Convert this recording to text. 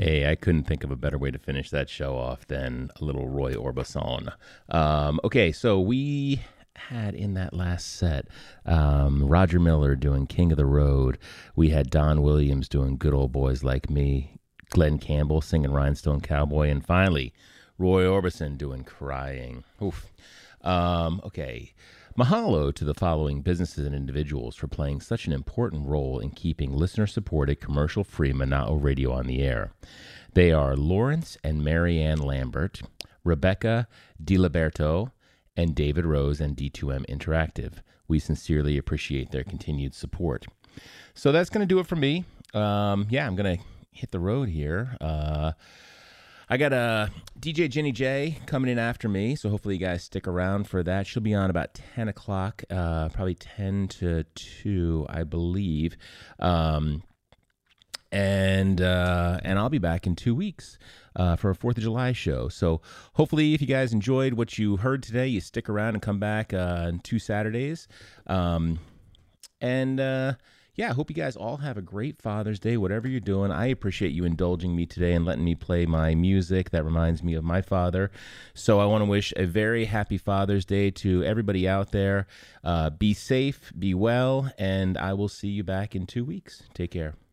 Hey, I couldn't think of a better way to finish that show off than a little Roy Orbison. Okay, so we had in that last set Roger Miller doing King of the Road. We had Don Williams doing Good Old Boys Like Me. Glenn Campbell singing Rhinestone Cowboy. And finally, Roy Orbison doing Crying. Oof. Okay. Mahalo to the following businesses and individuals for playing such an important role in keeping listener-supported, commercial-free Mana'o Radio on the air. They are Lawrence and Marianne Lambert, Rebecca DiLiberto, and David Rose and D2M Interactive. We sincerely appreciate their continued support. So that's going to do it for me. I'm going to hit the road here. I got DJ Jenny J coming in after me, so hopefully you guys stick around for that. She'll be on about 10 o'clock, probably 10 to 2, I believe. And I'll be back in 2 weeks for a 4th of July show. So hopefully if you guys enjoyed what you heard today, you stick around and come back on 2 Saturdays. I hope you guys all have a great Father's Day, whatever you're doing. I appreciate you indulging me today and letting me play my music that reminds me of my father. So I want to wish a very happy Father's Day to everybody out there. Be safe, be well, and I will see you back in 2 weeks. Take care.